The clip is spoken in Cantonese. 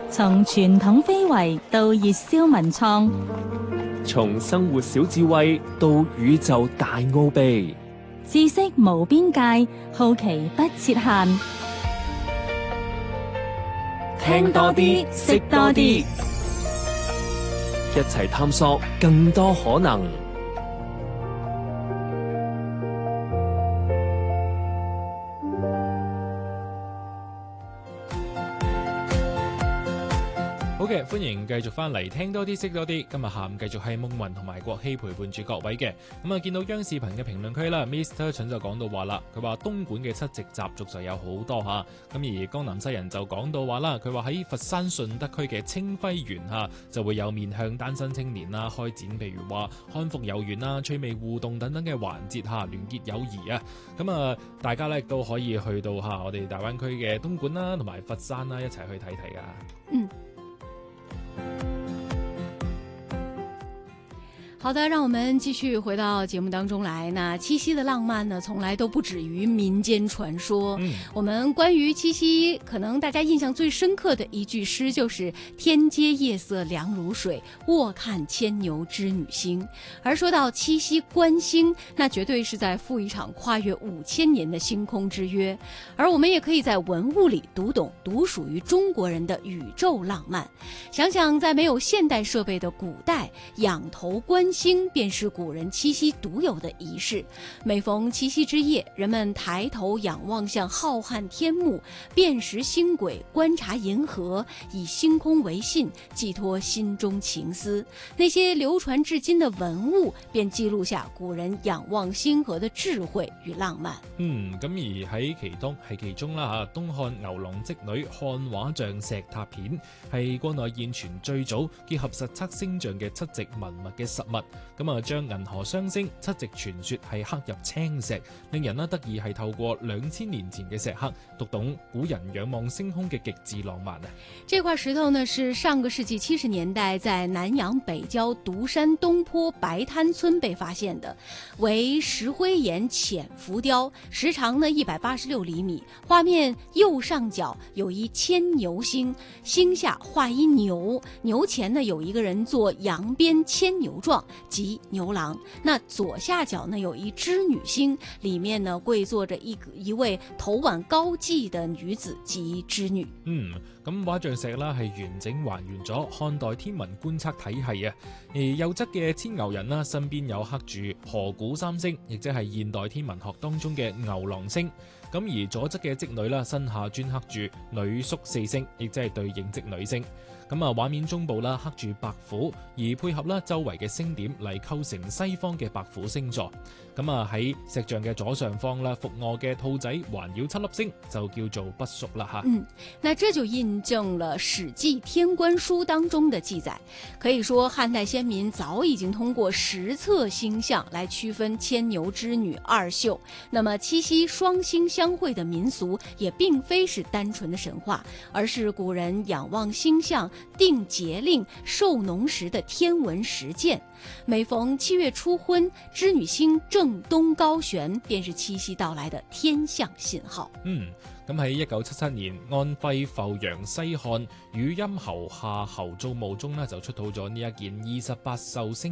從傳統非遺到熱銷文創， 從生活小智慧到宇宙大奧秘， 知識無邊界，好奇不設限。 聽多啲，識多啲，一齊探索更多可能。 好嘅，歡迎繼續翻嚟聽多啲識多啲。今日下午繼續係夢雲同埋國希陪伴住各位嘅。咁啊，見到央視頻嘅評論區啦 ，Mr. 陳就講到話啦，佢話東莞嘅七夕習俗就有好多嚇。咁而江南西人就講到話啦，佢話喺佛山順德區嘅清暉園嚇就會有面向單身青年啦開展，譬如話康復有緣啦、趣味互動等等嘅環節嚇，聯結友誼啊。咁啊，大家咧都可以去到嚇我哋大灣區嘅東莞啦同埋佛山啦一齊去睇睇噶。 好的，讓我們繼續回到節目當中來。那七夕的浪漫呢，從來都不止於民間傳說。我們關於七夕，可能大家印象最深刻的一句詩就是“天階夜色涼如水，臥看牽牛織女星”。而說到七夕觀星，那絕對是在赴一場跨越5000年的星空之約。而我們也可以在文物裏讀懂獨屬於中國人的宇宙浪漫。想想在沒有現代設備的古代，仰頭觀星便是古人七夕獨有的儀式。每逢七夕之夜，人們抬頭仰望向浩瀚天幕，辨識星軌，觀察銀河，以星空為信，寄託心中情思。那些流傳至今的文物，便記錄下古人仰望星河的智慧與浪漫。 咁而喺其中啦嚇，東漢牛郎織女漢畫像石拓片係國內現存最早結合實測星象嘅七夕文物嘅實物。咁啊，將銀河雙星、七夕傳說係刻入青石，令人得以係透過2000年前嘅石刻，讀懂古人仰望星空嘅極致浪漫啊！ 這塊石頭呢，是上個世紀70年代在南陽北郊獨山東坡白灘村被發現的，為石灰岩淺浮雕，時長呢186厘米，畫面右上角有一牽牛星，星下畫一牛，牛前呢有一個人做揚鞭牽牛狀，即牛郎。那左下角呢有一織女星，裡面呢跪坐着一位頭挽高髻的女子，即織女。 咁畫像石啦係完整還原咗漢代天文觀測體系啊。而右側嘅牽牛人啦，身邊有刻住河鼓三星，亦即係現代天文學當中嘅牛郎星。咁而左側嘅織女啦，身下專刻住女宿四星，亦即係對應織女星。咁啊，畫面中部啦刻住白虎，而配合啦周圍嘅星點嚟構成西方嘅白虎星座。咁啊喺石像嘅左上方啦，伏臥嘅兔仔環繞7粒星，就叫做不宿啦吓。 那這就印證了《史記·天官書》當中的記載。可以說漢代先民早已經通過實測星象來區分牽牛織女二宿。那麼七夕雙星相會的民俗也並非是單純的神話，而是古人仰望星象定節令授農時的天文實踐。每逢7月初昏，織女星正東高懸，便是七夕到來的天象信號。 咁喺1977年，安徽阜陽西漢語音侯夏侯造墓中呢，就出土咗呢一件28宿星